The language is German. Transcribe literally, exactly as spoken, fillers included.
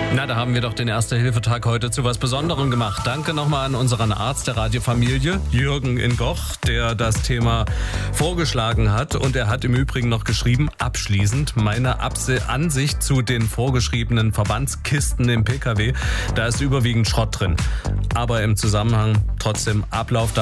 Na, da haben wir doch den Erste-Hilfe-Tag heute zu was Besonderem gemacht. Danke nochmal an unseren Arzt der Radiofamilie, Jürgen in Goch, der das Thema vorgeschlagen hat. Und er hat im Übrigen noch geschrieben, abschließend, meine Abse- Ansicht zu den vorgeschriebenen Verbandskisten im Pkw. Da ist überwiegend Schrott drin. Aber im Zusammenhang trotzdem Ablauf